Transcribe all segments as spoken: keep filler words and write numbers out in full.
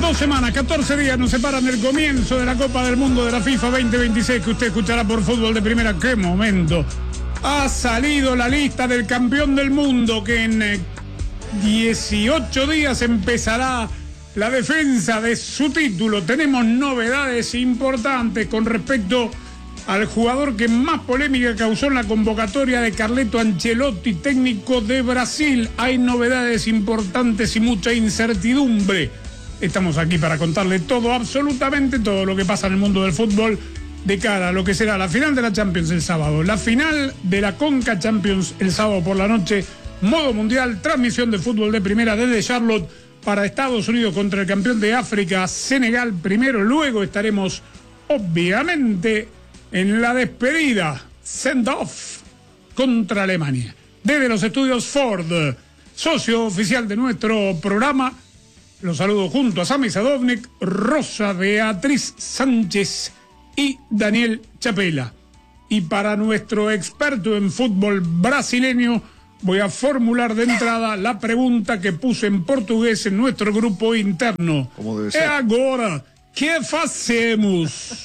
Dos semanas, catorce días nos separan del comienzo de la Copa del Mundo de la FIFA veinte veintiséis, que usted escuchará por Fútbol de Primera. ¡Qué momento! Ha salido la lista del campeón del mundo, que en eh, dieciocho días empezará la defensa de su título. Tenemos novedades importantes con respecto al jugador que más polémica causó en la convocatoria de Carleto Ancelotti, técnico de Brasil. Hay novedades importantes y mucha incertidumbre. Estamos aquí para contarle todo, absolutamente todo lo que pasa en el mundo del fútbol de cara a lo que será la final de la Champions el sábado, la final de la Conca Champions el sábado por la noche, modo mundial, transmisión de Fútbol de Primera desde Charlotte para Estados Unidos contra el campeón de África, Senegal primero. Luego estaremos, obviamente, en la despedida, send-off contra Alemania. Desde los estudios Ford, socio oficial de nuestro programa, los saludo junto a Sami Sadovnik, Rosa Beatriz Sánchez y Daniel Chapela. Y para nuestro experto en fútbol brasileño, voy a formular de entrada la pregunta que puse en portugués en nuestro grupo interno. ¿Cómo debe ser? E agora, ¿qué hacemos?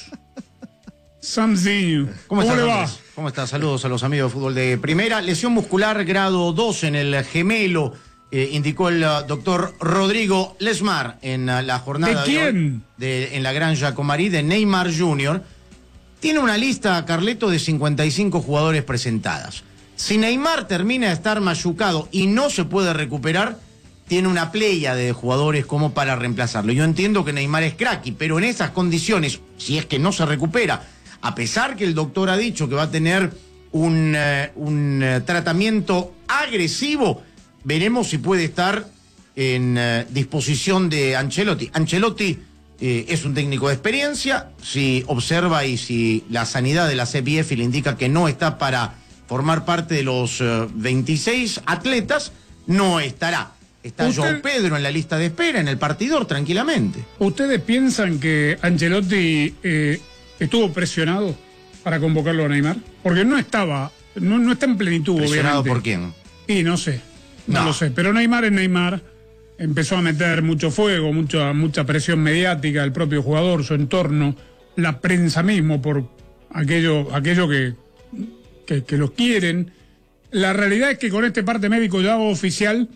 Samzinho, ¿Cómo, ¿cómo estás, le va? Andrés? ¿Cómo estás? Saludos a los amigos de Fútbol de Primera. Lesión muscular grado dos en el gemelo, eh, indicó el uh, doctor Rodrigo Lesmar en uh, la jornada ¿De quién? de hoy de, en la Granja Comari de Neymar junior Tiene una lista, Carleto, de cincuenta y cinco jugadores presentadas. Si Neymar termina de estar machucado y no se puede recuperar, tiene una playa de jugadores como para reemplazarlo. Yo entiendo que Neymar es cracky, pero en esas condiciones, si es que no se recupera, a pesar que el doctor ha dicho que va a tener un, uh, un uh, tratamiento agresivo, veremos si puede estar en uh, disposición de Ancelotti. Ancelotti eh, es un técnico de experiencia, si observa y si la sanidad de la C B F le indica que no está para formar parte de los uh, veintiséis atletas, no estará. Está ¿Usted... João Pedro en la lista de espera, en el partidor, tranquilamente. ¿Ustedes piensan que Ancelotti eh, estuvo presionado para convocarlo a Neymar? Porque no estaba, no, no está en plenitud, ¿Presionado obviamente. por quién? Y no sé, no, No. lo sé. Pero Neymar es Neymar. Empezó a meter mucho fuego, mucha, mucha presión mediática, el propio jugador, su entorno, la prensa mismo, por aquello, aquello que, que, que los quieren. La realidad es que con este parte médico ya oficial,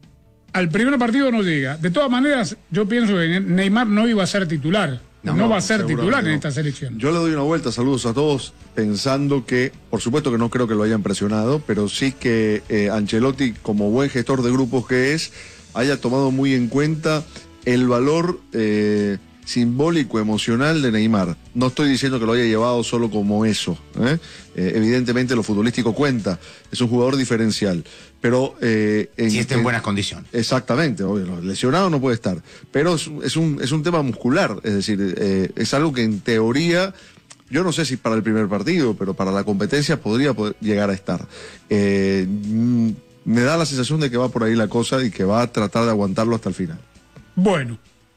al primer partido no llega. De todas maneras, yo pienso que Neymar no iba a ser titular. No, no va a ser titular en no. esta selección. Yo le doy una vuelta, saludos a todos, pensando que, por supuesto que no creo que lo hayan presionado, pero sí que eh, Ancelotti, como buen gestor de grupos que es, haya tomado muy en cuenta el valor eh, simbólico, emocional de Neymar. No estoy diciendo que lo haya llevado solo como eso, ¿eh? Eh, evidentemente lo futbolístico cuenta, es un jugador diferencial, pero... Eh, en, Si está en en, buenas condiciones. Exactamente, obvio, lesionado no puede estar, pero es, es, un, es un tema muscular, es decir, eh, es algo que en teoría, yo no sé si para el primer partido, pero para la competencia podría poder llegar a estar. Eh, mm, me da la sensación de que va por ahí la cosa y que va a tratar de aguantarlo hasta el final. Bueno,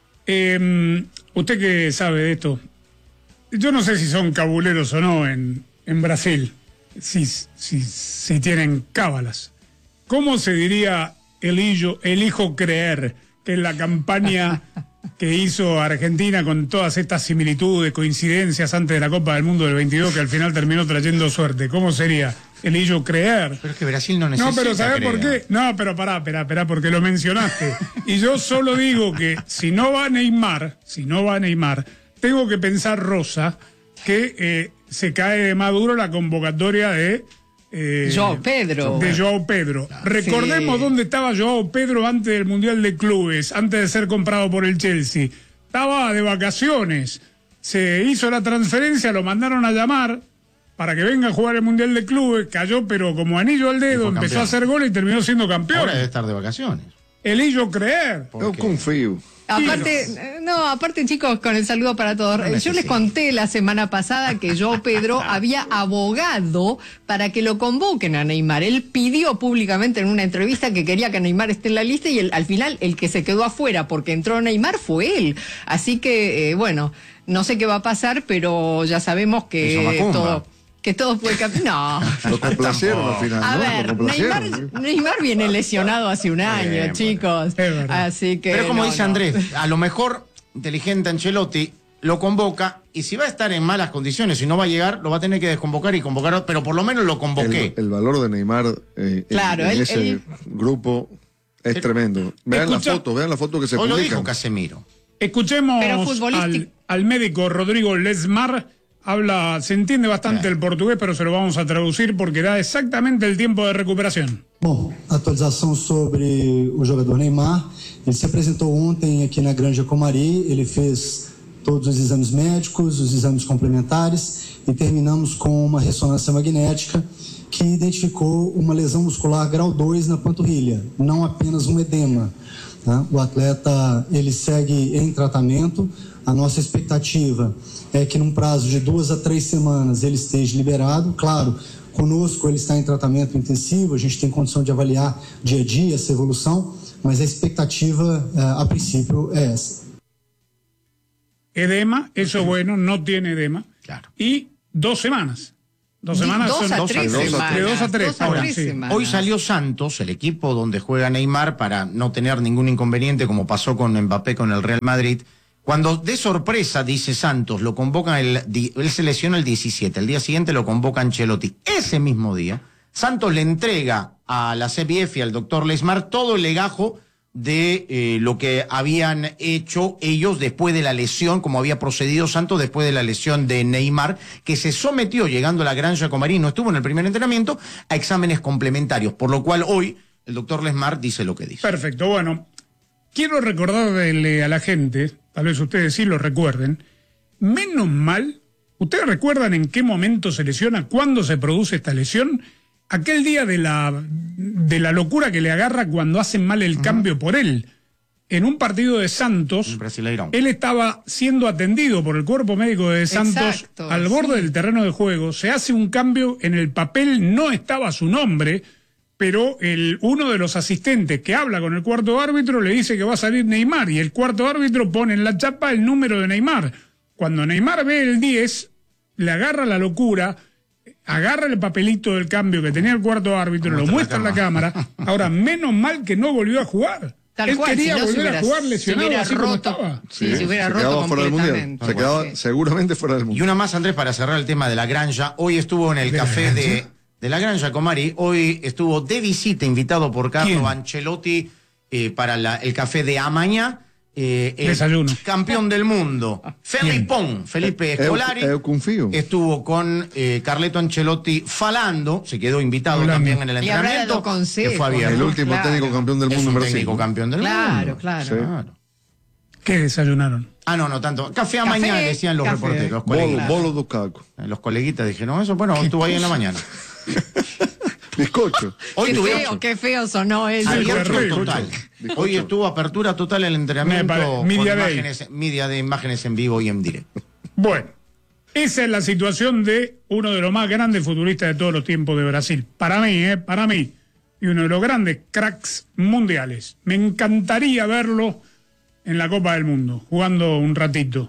eh, usted que sabe de esto, yo no sé si son cabuleros o no en, en Brasil, si, si, si tienen cábalas. ¿Cómo se diría elijo, elijo creer, que es la campaña que hizo Argentina con todas estas similitudes, coincidencias antes de la Copa del Mundo del veintidós, que al final terminó trayendo suerte? ¿Cómo sería? Elijo creer. Pero es que Brasil no necesita. No, pero ¿sabés creer. por qué? No, pero pará, pará, pará, porque lo mencionaste. Y yo solo digo que si no va Neymar, si no va Neymar, tengo que pensar, Rosa, que eh, se cae de maduro la convocatoria de... Eh, João Pedro. De João Pedro. Recordemos Sí. dónde estaba João Pedro antes del Mundial de Clubes, antes de ser comprado por el Chelsea. Estaba de vacaciones. Se hizo la transferencia, lo mandaron a llamar para que venga a jugar el Mundial de Clubes. Cayó, pero como anillo al dedo, empezó campeón. a hacer gol y terminó siendo campeón. Ahora debe estar de vacaciones. Elillo creer. Yo confío. Aparte, no, aparte chicos, con el saludo para todos, No yo necesito. les conté la semana pasada que João Pedro había abogado para que lo convoquen a Neymar. Él pidió públicamente en una entrevista que quería que Neymar esté en la lista y el, al final el que se quedó afuera porque entró Neymar fue él. Así que, eh, bueno, no sé qué va a pasar, pero ya sabemos que Hizo Macumba. todo... Que todo puede cambiar. No. Lo complacieron al final, A ¿no? ver, Lo complacieron, Neymar, ¿sí? Neymar viene lesionado hace un año, Bien, chicos. Es verdad. Así que. Pero como no, dice no. Andrés, a lo mejor inteligente Ancelotti, lo convoca, y si va a estar en malas condiciones, si no va a llegar, lo va a tener que desconvocar y convocar, pero por lo menos lo convoqué. El, el valor de Neymar eh, Claro, en, en él- ese él- grupo es tremendo. Vean Escucha- las fotos, vean las fotos que se Hoy lo publican. dijo Casemiro. Escuchemos Pero futbolístico- al, al médico Rodrigo Lesmar. Habla, se entiende bastante Claro. el portugués, pero se lo vamos a traducir porque da exactamente el tiempo de recuperación. Bom, atualização sobre o jogador Neymar. Ele se apresentou ontem aqui na Granja Comari, ele fez todos os exames médicos, os exames complementares e terminamos com uma ressonância magnética que identificou uma lesão muscular grau dois na panturrilha, não apenas um edema. Tá? O atleta ele segue em tratamento. A nossa expectativa é que num prazo de duas a três semanas ele esteja liberado. Claro, conosco ele está em tratamento intensivo, a gente tem condição de avaliar dia a dia essa evolução, mas a expectativa, eh, a princípio, é essa. Edema, eso es bueno, no tiene edema. Claro. Y dos semanas. Dos Di- semanas dos son a dos tres a tres. semanas. De dos a tres. Dos a ahora, tres sí. semanas. Hoy salió Santos, el equipo donde juega Neymar, para no tener ningún inconveniente como pasó con Mbappé con el Real Madrid. Cuando de sorpresa, dice Santos, lo convocan, el, di- él se lesiona el diecisiete, el día siguiente lo convoca Ancelotti. Ese mismo día, Santos le entrega a la C B F y al doctor Lesmar todo el legajo de eh, lo que habían hecho ellos después de la lesión, como había procedido Santos después de la lesión de Neymar, que se sometió, llegando a la Granja Comari, no estuvo en el primer entrenamiento, a exámenes complementarios, por lo cual hoy el doctor Lesmar dice lo que dice. Perfecto, bueno. Quiero recordarle a la gente, tal vez ustedes sí lo recuerden, menos mal, ¿ustedes recuerdan en qué momento se lesiona, cuándo se produce esta lesión? Aquel día de la, de la locura que le agarra cuando hacen mal el cambio por él. En un partido de Santos, El Brasileirão. él estaba siendo atendido por el cuerpo médico de Santos Exacto, al borde sí. del terreno de juego. Se hace un cambio, en el papel no estaba su nombre, pero el, uno de los asistentes que habla con el cuarto árbitro le dice que va a salir Neymar y el cuarto árbitro pone en la chapa el número de Neymar. Cuando Neymar ve el diez, le agarra la locura, agarra el papelito del cambio que tenía el cuarto árbitro, lo muestra en la cámara. Ahora, menos mal que no volvió a jugar. Tal Él cual, quería si no se volver hubiera- a jugar se lesionado hubiera así como roto. estaba. Sí, se hubiera se roto quedaba fuera del mundial. completamente. Se quedaba Sí. seguramente fuera del Y mundial. una más, Andrés, para cerrar el tema de la granja. Hoy estuvo en el ¿De la café granja? de, de la Granja Comari. Hoy estuvo de visita, invitado por Carlo ¿Quién? Ancelotti eh, para la- el café de Amaña. Eh, el Desayuno. campeón del mundo, Felipón, Felipe Scolari. Eu- eu confío. Estuvo con eh, Carleto Ancelotti falando, se quedó invitado Hablando. también en el Y habrá entrenamiento. dado consejos, que fue abierto. El ¿no? último Claro. técnico campeón del Es mundo un en Brasil. técnico campeón del Claro, mundo. claro. Sí. Claro. ¿Qué desayunaron? Ah, no, no tanto. Café a mañana, Café, decían los café. reporteros, los Bolo, coleguitas. bolo do caco. Eh, Los coleguitas dijeron, eso, bueno, estuvo ahí en la mañana. Bizcocho. Hoy Qué tuvimos feo, qué feo sonó eso. abierto Bizcocho. total. Bizcocho. Hoy estuvo apertura total el Me entrenamiento pare- con Media Day. imágenes, media de imágenes en vivo y en directo. Bueno, esa es la situación de uno de los más grandes futbolistas de todos los tiempos de Brasil. Para mí, ¿eh? Para mí. Y uno de los grandes cracks mundiales. Me encantaría verlo en la Copa del Mundo, jugando un ratito.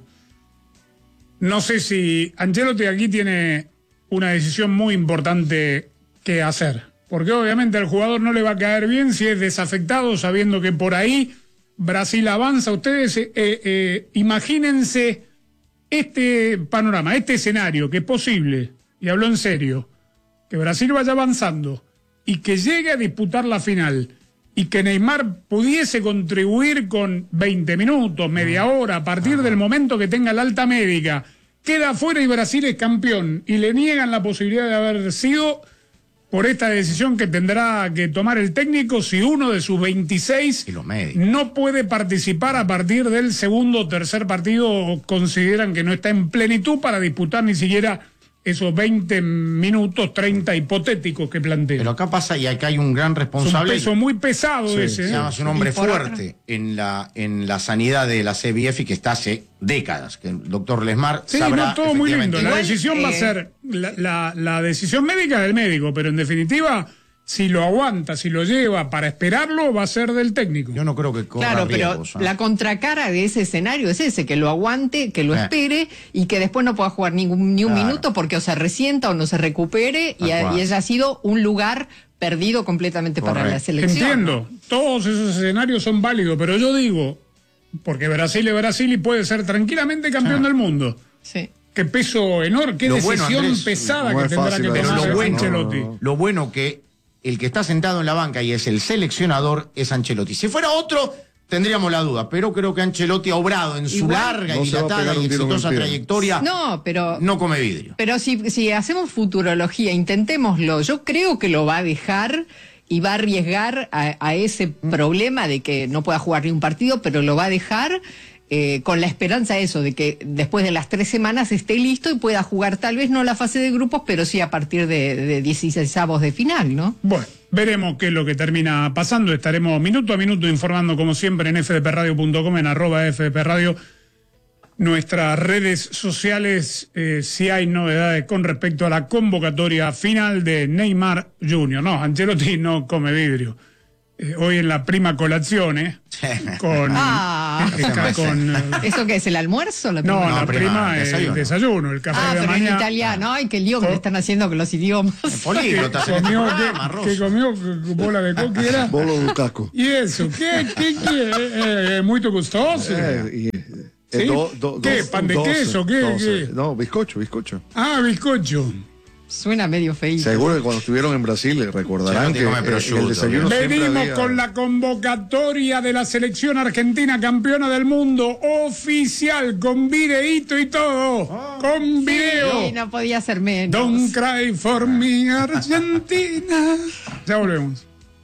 No sé si Ancelotti aquí tiene una decisión muy importante que hacer. Porque obviamente al jugador no le va a caer bien si es desafectado, sabiendo que por ahí Brasil avanza. Ustedes eh, eh, imagínense este panorama, este escenario, que es posible, y hablo en serio, que Brasil vaya avanzando y que llegue a disputar la final y que Neymar pudiese contribuir con veinte minutos, media hora, a partir del momento que tenga la alta médica, queda afuera y Brasil es campeón y le niegan la posibilidad de haber sido por esta decisión que tendrá que tomar el técnico si uno de sus veintiséis Y los médicos. no puede participar a partir del segundo o tercer partido o consideran que no está en plenitud para disputar ni siquiera esos veinte minutos, treinta hipotéticos que plantea. Pero acá pasa y acá hay un gran Es un responsable. peso muy pesado Sí, ese. Se ¿eh? llama un hombre Y por fuerte en la, en la sanidad de la C B F y que está hace décadas, que el doctor Lesmar Sí, sabrá no, todo muy lindo. efectivamente. La Igual, decisión va a eh, ser, la, la, la decisión médica del médico, pero en definitiva, si lo aguanta, si lo lleva para esperarlo, va a ser del técnico. Yo no creo que corra Claro, pero riesgos, ¿ah? la contracara de ese escenario es ese, que lo aguante, que lo Eh. espere y que después no pueda jugar ningún, ni un Claro. minuto porque o se resienta o no se recupere y, Tal ha- cual. y haya sido un lugar perdido completamente para la Correcto. selección. Entiendo, todos esos escenarios son válidos, pero yo digo, porque Brasil es Brasil y puede ser tranquilamente campeón Ah. del mundo. Sí. Qué peso enorme, qué Lo decisión bueno, Andrés, pesada no que es tendrá fácil, que pero tomar lo bueno- Ancelotti. Lo bueno que el que está sentado en la banca y es el seleccionador es Ancelotti. Si fuera otro, tendríamos la duda, pero creo que Ancelotti ha obrado en su Igual- larga No y se va a dilatada pegar y un tiro en el exitosa pie. trayectoria. No, pero No come vidrio. Pero si, si hacemos futurología, intentémoslo. Yo creo que lo va a dejar y va a arriesgar a, a ese problema de que no pueda jugar ni un partido, pero lo va a dejar eh, con la esperanza eso, de que después de las tres semanas esté listo y pueda jugar tal vez no la fase de grupos, pero sí a partir de, de dieciseisavos de final, ¿no? Bueno, veremos qué es lo que termina pasando. Estaremos minuto a minuto informando, como siempre, en f d p radio punto com, en arroba f d p radio. Nuestras redes sociales, eh, si hay novedades con respecto a la convocatoria final de Neymar junior No, Ancelotti no come vidrio. Eh, hoy en la prima colación, ¿eh? Con. Ah. eh, ca- con, eh, ¿Eso qué es, el almuerzo? La no, primera? la prima, prima es desayuno. el desayuno, el café Ah, de pero en mañana. italiano. Ay, qué lío que le están haciendo con los idiomas. Políglota, ¿Qué en este comió, programa, qué- Rosa. qué comió? ¿Qué bola de coqui era? Bolo Lukaku. ¿Y eso? ¿Qué? ¿Qué? ¿Qué? Eh, eh, muy gustoso. Eh, y, eh, ¿Sí? do- do- ¿Qué? dos- ¿Pan de doce, queso? ¿Qué? doce. ¿Qué? No, bizcocho, bizcocho. Ah, bizcocho. Suena medio feíto. Seguro que cuando estuvieron en Brasil eh, recordarán Sí, que no te come eh, en prosciutto, el desayuno siempre Venimos había- con la convocatoria de la selección argentina campeona del mundo oficial, con videíto y todo. Con video. Sí, no podía ser menos. Don't cry for me, Argentina. Ya volvemos.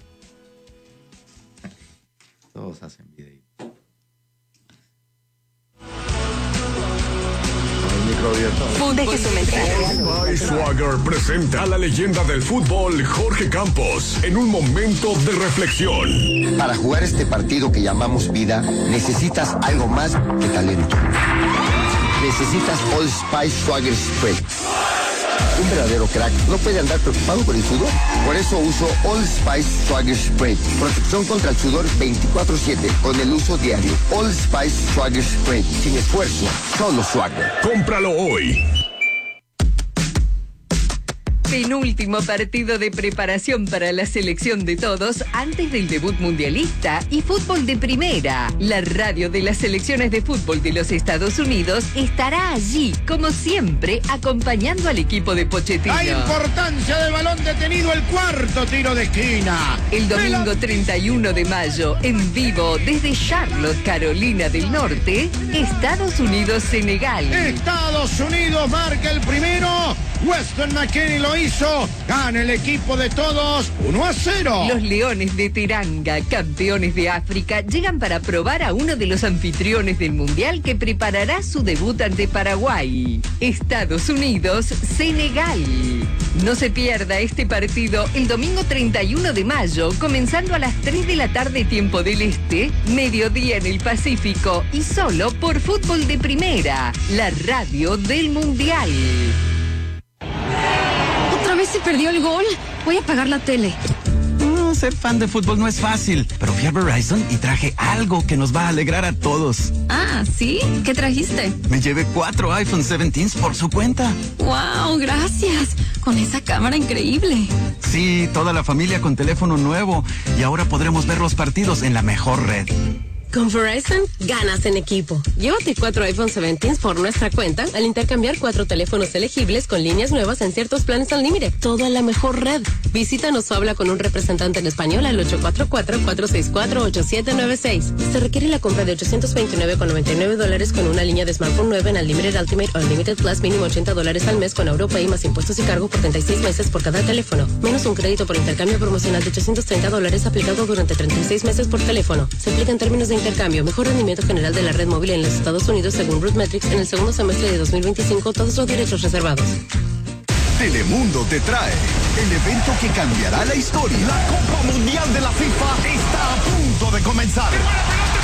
Todos hacen videíto. el micro abierto. Deje su mensaje. Spice Swagger presenta a la leyenda del fútbol, Jorge Campos, en un momento de reflexión. Para jugar este partido que llamamos vida, necesitas algo más que talento. Necesitas Old Spice Swagger Spray. Un verdadero crack no puede andar preocupado por el sudor. Por eso uso Old Spice Swagger Spray. Protección contra el sudor veinticuatro siete con el uso diario. Old Spice Swagger Spray. Sin esfuerzo, solo Swagger. Cómpralo hoy. Penúltimo partido de preparación para la selección de todos antes del debut mundialista y fútbol de primera. La radio de las selecciones de fútbol de los Estados Unidos estará allí, como siempre, acompañando al equipo de Pochettino. La importancia del balón detenido, el cuarto tiro de esquina. El domingo treinta y uno de mayo, en vivo desde Charlotte, Carolina del Norte, Estados Unidos-Senegal. Estados Unidos marca el primero. Weston McKennie lo hizo. Gana el equipo de todos uno a cero. Los Leones de Teranga, campeones de África, llegan para probar a uno de los anfitriones del Mundial que preparará su debut ante Paraguay. Estados Unidos, Senegal. No se pierda este partido el domingo treinta y uno de mayo, comenzando a las tres de la tarde tiempo del Este, mediodía en el Pacífico y solo por Fútbol de Primera, la radio del Mundial. ¿Otra vez se perdió el gol? Voy a apagar la tele. No, ser fan de fútbol no es fácil, pero fui a Verizon y traje algo que nos va a alegrar a todos. Ah, ¿sí? ¿Qué trajiste? Me llevé cuatro iPhone diecisiete por su cuenta. ¡Wow! Gracias. Con esa cámara increíble. Sí, toda la familia con teléfono nuevo y ahora podremos ver los partidos en la mejor red. Con Verizon, ganas en equipo. Llévate cuatro iPhone diecisiete por nuestra cuenta al intercambiar cuatro teléfonos elegibles con líneas nuevas en ciertos planes Unlimited. Todo en la mejor red. Visítanos o habla con un representante en español al ocho cuatro cuatro, cuatro seis cuatro, ocho siete nueve seis. Se requiere la compra de ochocientos veintinueve con noventa y nueve dólares con una línea de smartphone nueva en Unlimited Ultimate o Unlimited Plus mínimo ochenta dólares al mes con AuroPay más impuestos y cargo por treinta y seis meses por cada teléfono. Menos un crédito por intercambio promocional de ochocientos treinta dólares aplicado durante treinta y seis meses por teléfono. Se aplica en términos de intercambio, mejor rendimiento general de la red móvil en los Estados Unidos según RootMetrics en el segundo semestre de dos mil veinticinco, todos los derechos reservados. Telemundo te trae el evento que cambiará la historia. La Copa Mundial de la FIFA está a punto de comenzar.